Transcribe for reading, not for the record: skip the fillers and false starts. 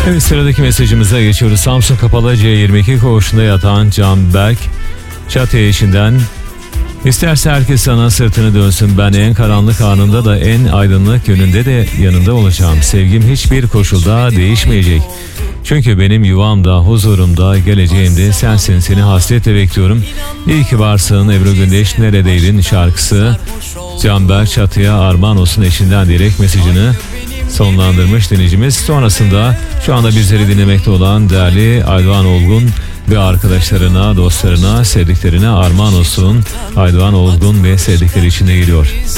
Evet, sıradaki mesajımıza geçiyoruz. Samsun Kapalı C22 koğuşunda yatan Canberk Çatıya işinden: İsterse herkes sana sırtını dönsün, ben en karanlık anında da en aydınlık gününde de yanında olacağım. Sevgim hiçbir koşulda değişmeyecek. Çünkü benim yuvamda, huzurumda, geleceğimde sensin. Seni hasretle bekliyorum. İyi ki varsın. Ebru Gündeş Neredeydin şarkısı Canberk Çatıya armağan olsun eşinden diyerek mesajını sonlandırmış dinleyicimiz. Sonrasında şu anda bizleri dinlemekte olan değerli Aydoğan Olgun ve arkadaşlarına, dostlarına, sevdiklerine armağan olsun. Aydoğan Olgun ve sevdikleri içinde geliyor.